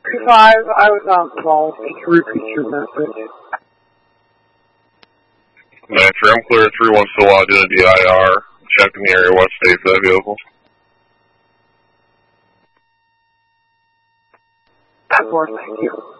5, I was on call. Could you repeat your message? 9-3, I'm clear. 3-1 still identity IR. Checking the area. What state is that vehicle? That's more, thank you.